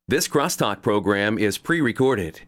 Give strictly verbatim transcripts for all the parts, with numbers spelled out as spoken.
This Crosstalk program is pre-recorded.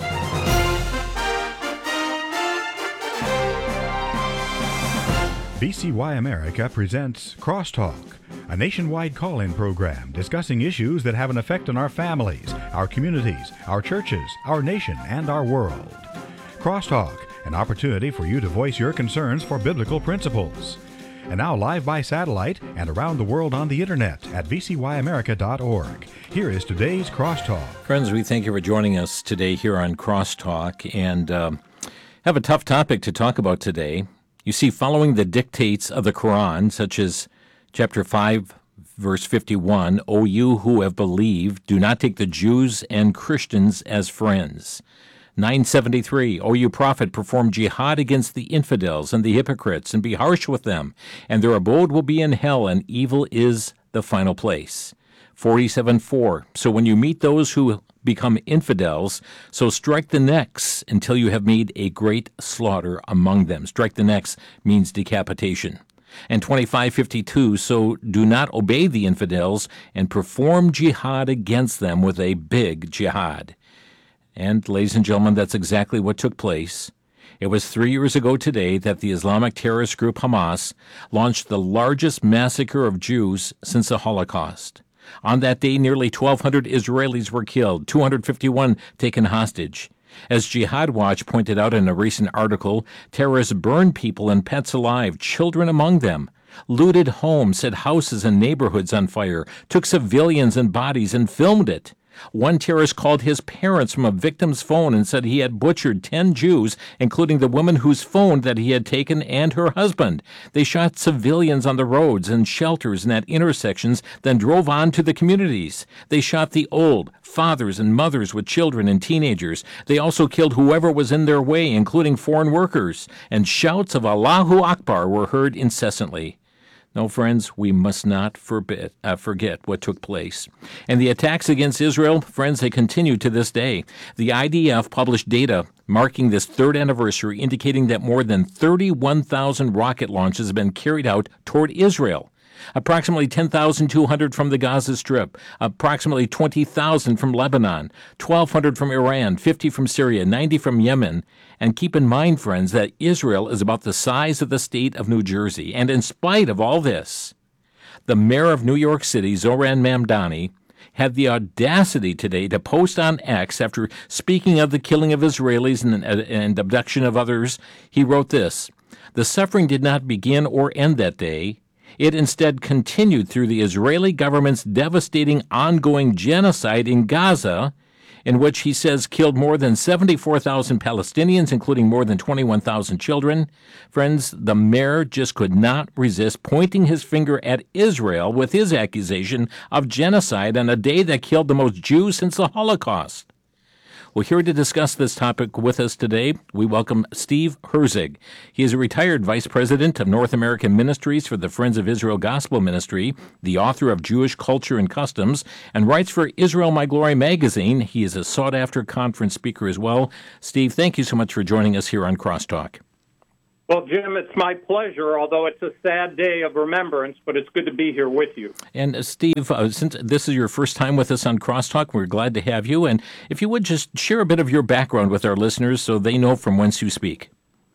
V C Y America presents Crosstalk, a nationwide call-in program discussing issues that have an effect on our families, our communities, our churches, our nation, and our world. Crosstalk, an opportunity for you to voice your concerns for biblical principles. And now live by satellite and around the world on the internet at v c y america dot org. Here is today's Crosstalk. Friends, we thank you for joining us today here on Crosstalk, and um, have a tough topic to talk about today. You see, following the dictates of the Quran, such as chapter five, verse fifty-one, O you who have believed, do not take the Jews and Christians as friends. nine seventy-three, O you prophet, perform jihad against the infidels and the hypocrites, and be harsh with them, and their abode will be in hell, and evil is the final place. forty-seven four, so when you meet those who become infidels, so strike the necks until you have made a great slaughter among them. Strike the necks means decapitation. And twenty-five fifty-two, so do not obey the infidels and perform jihad against them with a big jihad. And, ladies and gentlemen, that's exactly what took place. It was three years ago today that the Islamic terrorist group Hamas launched the largest massacre of Jews since the Holocaust. On that day, nearly twelve hundred Israelis were killed, two hundred fifty-one taken hostage. As Jihad Watch pointed out in a recent article, terrorists burned people and pets alive, children among them, looted homes, set houses and neighborhoods on fire, took civilians and bodies and filmed it. One terrorist called his parents from a victim's phone and said he had butchered ten Jews, including the woman whose phone that he had taken and her husband. They shot civilians on the roads and shelters and at intersections, then drove on to the communities. They shot the old, fathers and mothers with children and teenagers. They also killed whoever was in their way, including foreign workers. And shouts of Allahu Akbar were heard incessantly. No, friends, we must not forbid, uh, forget what took place. And the attacks against Israel, friends, they continue to this day. The I D F published data marking this third anniversary indicating that more than thirty-one thousand rocket launches have been carried out toward Israel. Approximately ten thousand two hundred from the Gaza Strip, approximately twenty thousand from Lebanon, twelve hundred from Iran, fifty from Syria, ninety from Yemen. And keep in mind, friends, that Israel is about the size of the state of New Jersey. And in spite of all this, the mayor of New York City, Zohran Mamdani, had the audacity today to post on X after speaking of the killing of Israelis and, and abduction of others. He wrote this: "The suffering did not begin or end that day. It instead continued through the Israeli government's devastating ongoing genocide in Gaza, in which he says killed more than seventy-four thousand Palestinians, including more than twenty-one thousand children." Friends, the mayor just could not resist pointing his finger at Israel with his accusation of genocide on a day that killed the most Jews since the Holocaust. Well, here to discuss this topic with us today, we welcome Steve Herzig. He is a retired vice president of North American Ministries for the Friends of Israel Gospel Ministry, the author of Jewish Culture and Customs, and writes for Israel My Glory magazine. He is a sought-after conference speaker as well. Steve, thank you so much for joining us here on Crosstalk. Well, Jim, it's my pleasure, although it's a sad day of remembrance, but it's good to be here with you. And uh, Steve, uh, since this is your first time with us on Crosstalk, we're glad to have you. And if you would just share a bit of your background with our listeners so they know from whence you speak.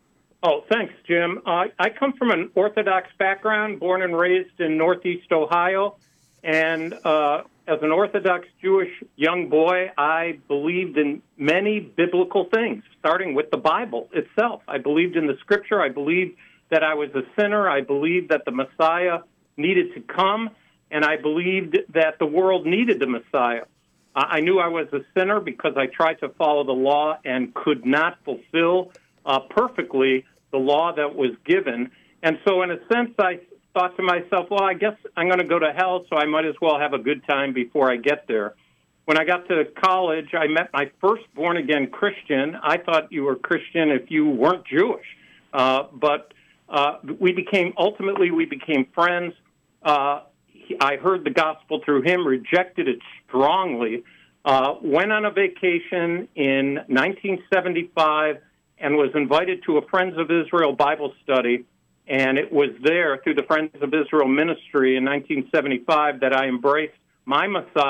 Oh, thanks, Jim. Uh, I come from an Orthodox background, born and raised in Northeast Ohio. And uh, as an Orthodox Jewish young boy, I believed in many biblical things, starting with the Bible itself. I believed in the Scripture. I believed that I was a sinner. I believed that the Messiah needed to come, and I believed that the world needed the Messiah. Uh, I knew I was a sinner because I tried to follow the law and could not fulfill uh, perfectly the law that was given. And so in a sense, I thought to myself, well, I guess I'm going to go to hell, so I might as well have a good time before I get there. When I got to college, I met my first born-again Christian. I thought you were Christian if you weren't Jewish. Uh, but uh, we became, ultimately, we became friends. Uh, he, I heard the gospel through him, rejected it strongly, uh, went on a vacation in nineteen seventy-five and was invited to a Friends of Israel Bible study. And it was there, through the Friends of Israel ministry in nineteen seventy-five, that I embraced my Messiah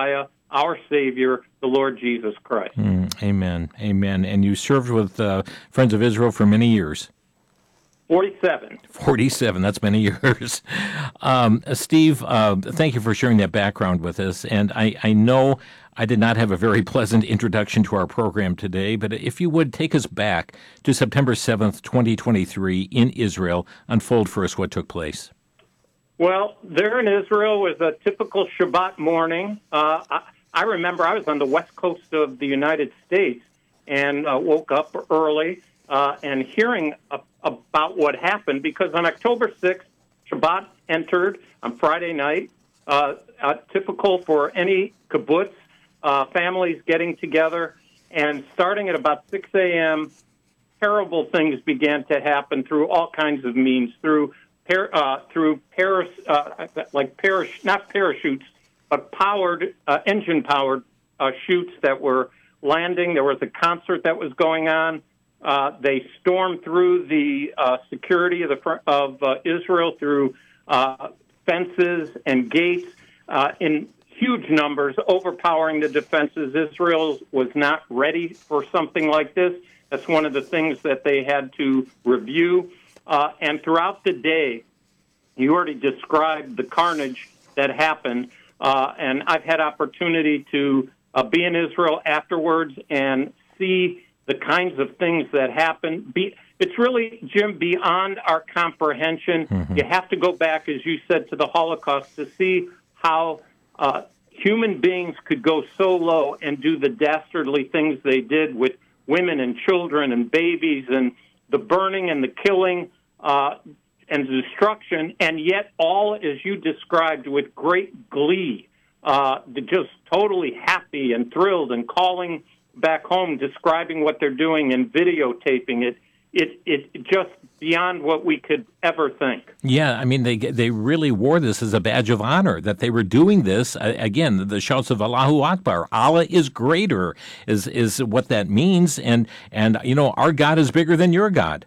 our Savior, the Lord Jesus Christ. Mm, amen. Amen. And you served with uh, Friends of Israel for many years. forty-seven. forty-seven, that's many years. Um, Steve, uh, thank you for sharing that background with us. And I, I know I did not have a very pleasant introduction to our program today, but if you would take us back to September seventh, twenty twenty-three in Israel, unfold for us what took place. Well, there in Israel was a typical Shabbat morning. Uh, I, I remember I was on the west coast of the United States and uh, woke up early uh, and hearing a, about what happened, because on October sixth, Shabbat entered on Friday night, uh, uh, typical for any kibbutz, uh, families getting together, and starting at about six a.m., terrible things began to happen through all kinds of means, through Par- uh, through paras, uh, like parash- not parachutes, but powered, uh, engine-powered uh, chutes that were landing. There was a concert that was going on. Uh, they stormed through the uh, security of the fr- of uh, Israel through uh, fences and gates uh, in huge numbers, overpowering the defenses. Israel was not ready for something like this. That's one of the things that they had to review. Uh, and throughout the day, you already described the carnage that happened. Uh, and I've had opportunity to uh, be in Israel afterwards and see the kinds of things that happen. Be, it's really, Jim, beyond our comprehension. Mm-hmm. You have to go back, as you said, to the Holocaust to see how uh, human beings could go so low and do the dastardly things they did with women and children and babies, and the burning and the killing uh, and destruction, and yet all, as you described, with great glee, uh, just totally happy and thrilled and calling back home, describing what they're doing and videotaping it. It it just beyond what we could ever think. Yeah, I mean, they they really wore this as a badge of honor, that they were doing this. Uh, again, the shouts of Allahu Akbar, Allah is greater, is is what that means. And, and you know, our God is bigger than your God.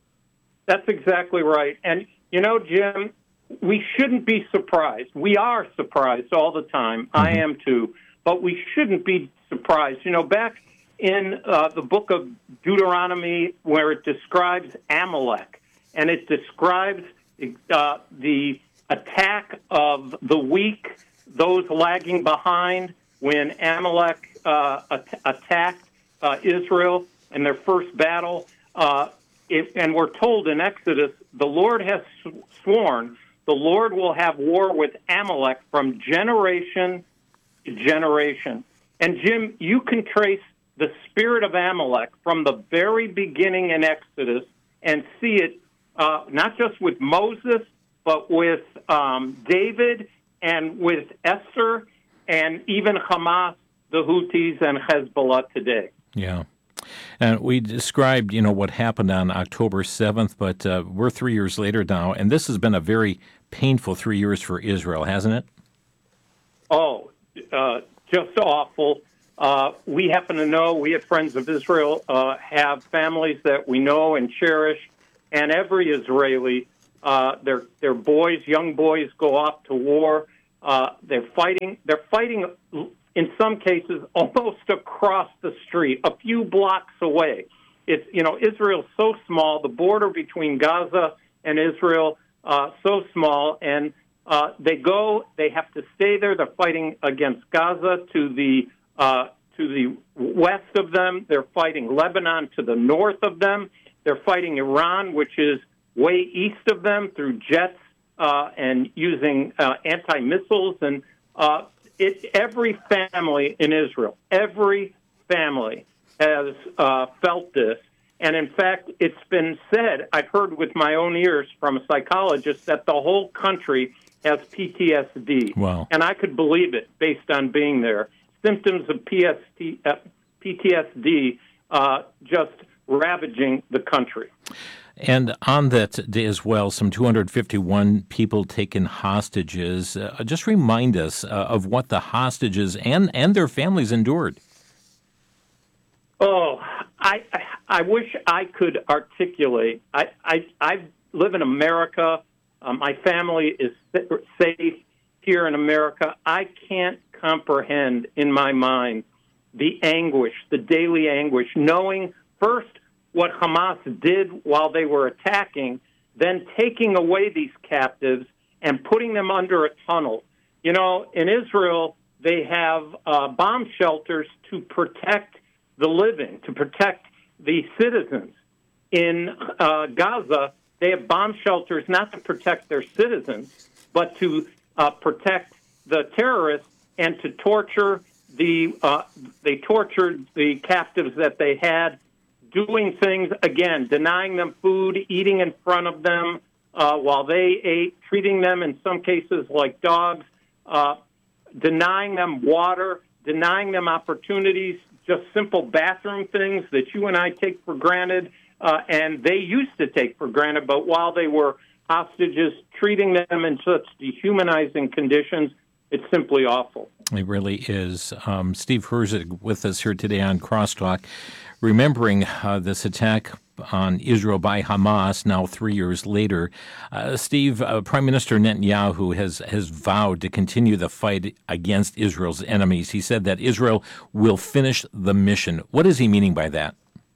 That's exactly right. And, you know, Jim, we shouldn't be surprised. We are surprised all the time. Mm-hmm. I am too. But we shouldn't be surprised. You know, back in uh, the book of Deuteronomy, where it describes Amalek, and it describes uh, the attack of the weak, those lagging behind, when Amalek uh, at- attacked uh, Israel in their first battle. Uh, it, and we're told in Exodus, the Lord has sw- sworn the Lord will have war with Amalek from generation to generation. And, Jim, you can trace the spirit of Amalek from the very beginning in Exodus and see it uh, not just with Moses, but with um, David and with Esther and even Hamas, the Houthis, and Hezbollah today. Yeah. And we described, you know, what happened on October seventh, but uh, we're three years later now, and this has been a very painful three years for Israel, hasn't it? Oh, uh, just awful. Uh, we happen to know, we at Friends of Israel uh, have families that we know and cherish, and every Israeli, uh, their their boys, young boys, go off to war. Uh, they're fighting. They're fighting in some cases almost across the street, a few blocks away. It's you know Israel's so small. The border between Gaza and Israel uh, so small, and uh, they go. They have to stay there. They're fighting against Gaza to the Uh, to the west of them. They're fighting Lebanon to the north of them. They're fighting Iran, which is way east of them, through jets uh, and using uh, anti-missiles. And uh, it, every family in Israel, every family has uh, felt this. And in fact, it's been said, I've heard with my own ears from a psychologist, that the whole country has P T S D. Wow. And I could believe it based on being there. Symptoms of P T S D uh, just ravaging the country. And on that day as well, some two hundred fifty-one people taken hostages. Uh, just remind us uh, of what the hostages and, and their families endured. Oh, I I wish I could articulate. I, I, I live in America. Uh, my family is safe. here in America, I can't comprehend in my mind the anguish, the daily anguish, knowing first what Hamas did while they were attacking, then taking away these captives and putting them under a tunnel. You know, in Israel, they have uh, bomb shelters to protect the living, to protect the citizens. In uh, Gaza, they have bomb shelters not to protect their citizens, but to uh, protect the terrorists and to torture the, uh, they tortured the captives that they had, doing things, again, denying them food, eating in front of them uh, while they ate, treating them in some cases like dogs, uh, denying them water, denying them opportunities, just simple bathroom things that you and I take for granted, uh, and they used to take for granted, but while they were hostages, treating them in such dehumanizing conditions, it's simply awful. It really is. Um, Steve Herzig with us here today on Crosstalk, remembering uh, this attack on Israel by Hamas now three years later. Uh, Steve, uh, Prime Minister Netanyahu has, has vowed to continue the fight against Israel's enemies. He said that Israel will finish the mission. What is he meaning by that?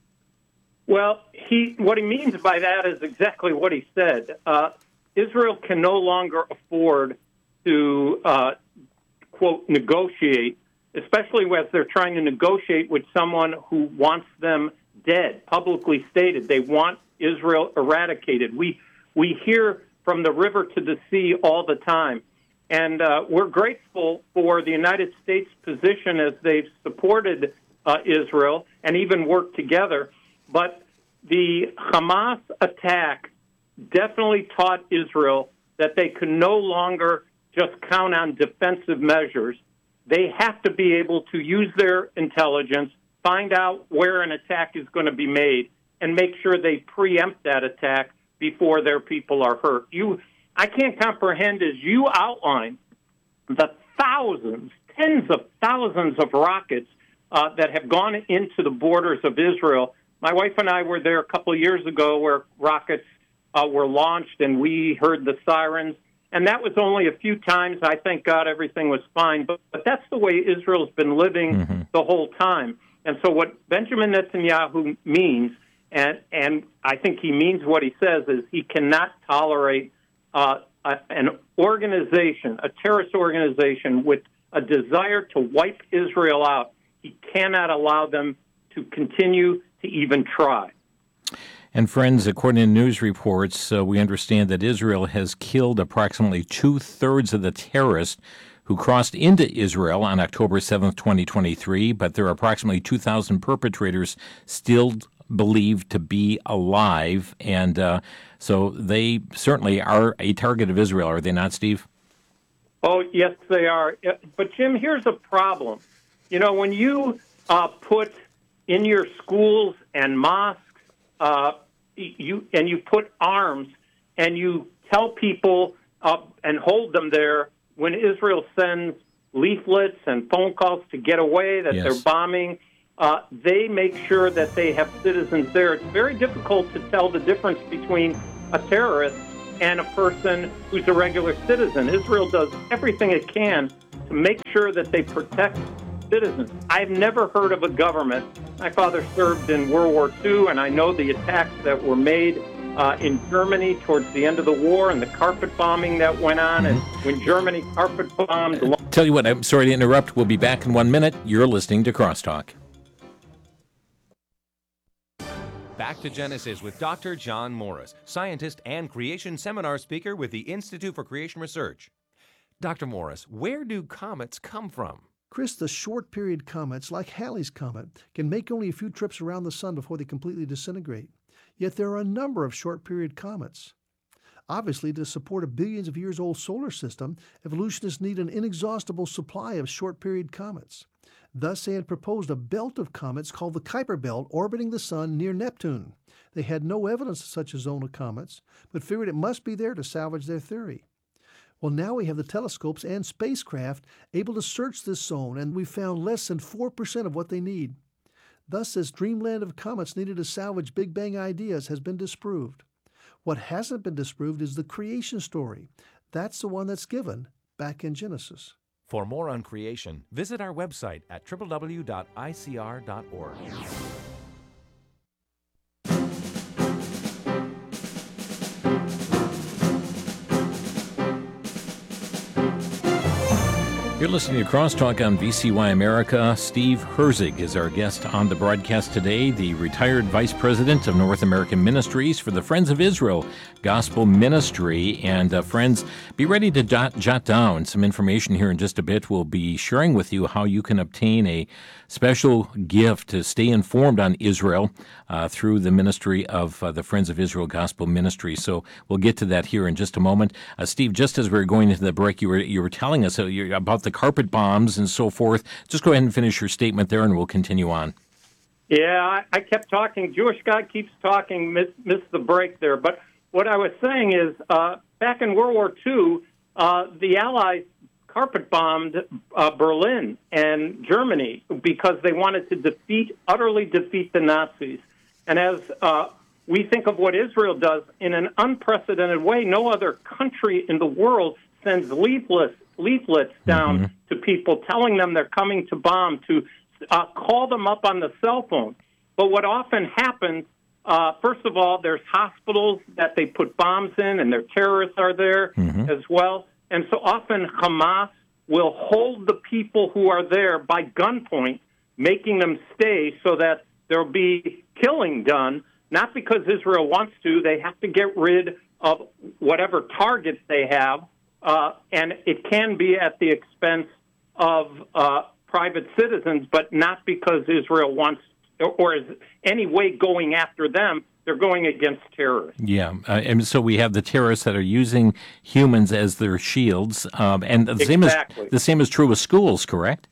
Well, he what he means by that is exactly what he said. Uh, Israel can no longer afford to, uh, quote, negotiate, especially as they're trying to negotiate with someone who wants them dead, publicly stated. They want Israel eradicated. We we hear from the river to the sea all the time. And uh, we're grateful for the United States' position as they've supported uh, Israel and even worked together. But the Hamas attack definitely taught Israel that they can no longer just count on defensive measures. They have to be able to use their intelligence, find out where an attack is going to be made, and make sure they preempt that attack before their people are hurt. You, I can't comprehend, as you outline, the thousands, tens of thousands of rockets uh, that have gone into the borders of Israel. My wife and I were there a couple of years ago where rockets uh, were launched, and we heard the sirens. And that was only a few times. I thank God everything was fine. But, but that's the way Israel's been living mm-hmm. the whole time. And so what Benjamin Netanyahu means, and, and I think he means what he says, is he cannot tolerate uh, a, an organization, a terrorist organization, with a desire to wipe Israel out. He cannot allow them to continue to even try. And friends, according to news reports, uh, we understand that Israel has killed approximately two-thirds of the terrorists who crossed into Israel on October seventh, twenty twenty-three, but there are approximately two thousand perpetrators still believed to be alive. And uh, so they certainly are a target of Israel, are they not, Steve? Oh, yes, they are. But, Jim, here's a problem. You know, when you uh, put in your schools and mosques, uh, you and you put arms and you tell people uh, and hold them there when Israel sends leaflets and phone calls to get away, that yes. they're bombing, uh, they make sure that they have citizens there. It's very difficult to tell the difference between a terrorist and a person who's a regular citizen. Israel does everything it can to make sure that they protect citizens. I've never heard of a government. My father served in World War Two, and I know the attacks that were made uh, in Germany towards the end of the war and the carpet bombing that went on. Mm-hmm. And when Germany carpet bombed... Uh, tell you what, I'm sorry to interrupt. We'll be back in one minute. You're listening to Crosstalk. Back to Genesis with Doctor John Morris, scientist and creation seminar speaker with the Institute for Creation Research. Doctor Morris, where do comets come from? Chris, the short-period comets, like Halley's Comet, can make only a few trips around the sun before they completely disintegrate. Yet there are a number of short-period comets. Obviously, to support a billions of years old solar system, evolutionists need an inexhaustible supply of short-period comets. Thus, they had proposed a belt of comets called the Kuiper Belt orbiting the sun near Neptune. They had no evidence of such a zone of comets, but figured it must be there to salvage their theory. Well, now we have the telescopes and spacecraft able to search this zone, and we've found less than four percent of what they need. Thus, this dreamland of comets needed to salvage Big Bang ideas has been disproved. What hasn't been disproved is the creation story. That's the one that's given. Back back in Genesis. For more on creation, visit our website at w w w dot i c r dot org. You're listening to Crosstalk on V C Y America. Steve Herzig is our guest on the broadcast today, the retired Vice President of North American Ministries for the Friends of Israel Gospel Ministry. And uh, friends, be ready to jot, jot down some information here in just a bit. We'll be sharing with you how you can obtain a special gift to stay informed on Israel uh, through the ministry of uh, the Friends of Israel Gospel Ministry. So we'll get to that here in just a moment. Uh, Steve, just as we were going into the break, you were you were telling us uh, you, about the carpet bombs and so forth. Just go ahead and finish your statement there, and we'll continue on. Yeah, I, I kept talking. Jewish guy keeps talking, miss, missed the break there. But what I was saying is, uh, back in World War Two, uh, the Allies carpet bombed uh, Berlin and Germany because they wanted to defeat, utterly defeat the Nazis. And as uh, we think of what Israel does in an unprecedented way, no other country in the world sends leaflets leaflets down mm-hmm. to people telling them they're coming to bomb, to uh, call them up on the cell phone. But what often happens, uh, first of all, there's hospitals that they put bombs in, and their terrorists are there mm-hmm. as well. And so often Hamas will hold the people who are there by gunpoint, making them stay so that there'll be killing done, not because Israel wants to. They have to get rid of whatever targets they have. Uh, and it can be at the expense of uh, private citizens, but not because Israel wants or, or is any way going after them. They're going against terrorists. Yeah, uh, and so we have the terrorists that are using humans as their shields, um, and the same exactly. is the same is true with schools, correct?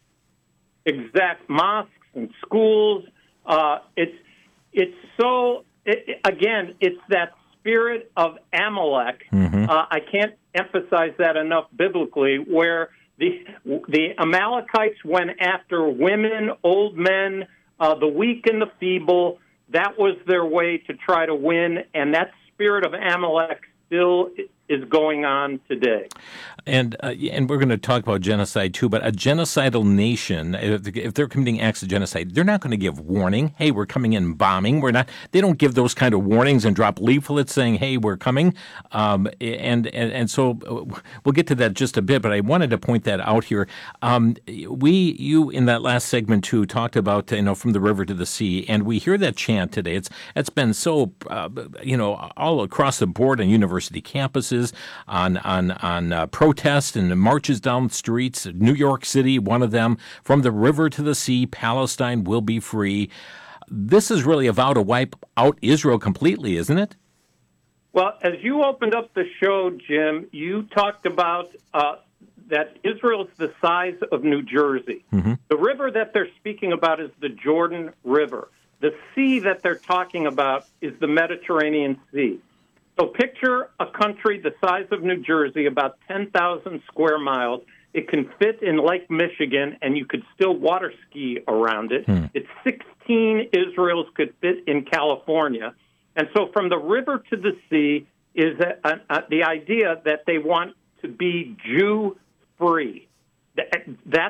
Exact mosques and schools. Uh, it's it's so it, again, it's that spirit of Amalek. Mm-hmm. Uh, I can't emphasize that enough biblically, where the the Amalekites went after women, old men, uh, the weak and the feeble. That was their way to try to win, and that spirit of Amalek still is going on today. And uh, and we're going to talk about genocide too, but a genocidal nation, if, if they're committing acts of genocide, they're not going to give warning, hey, we're coming in bombing. We're not. They don't give those kind of warnings and drop leaflets saying, hey, we're coming. Um, and, and, and so we'll get to that just a bit, but I wanted to point that out here. Um, we, you in that last segment too, talked about, you know, from the river to the sea, and we hear that chant today. It's It's been so, uh, you know, all across the board on university campuses, on on on uh, protests and marches down the streets. New York City, one of them. From the river to the sea, Palestine will be free. This is really a vow to wipe out Israel completely, isn't it? Well, as you opened up the show, Jim, you talked about uh, that Israel's the size of New Jersey. Mm-hmm. The river that they're speaking about is the Jordan River. The sea that they're talking about is the Mediterranean Sea. So picture a country the size of New Jersey, about ten thousand square miles. It can fit in Lake Michigan, and you could still water ski around it. Hmm. It's sixteen Israels could fit in California. And so from the river to the sea is a, a, a, the idea that they want to be Jew-free. That,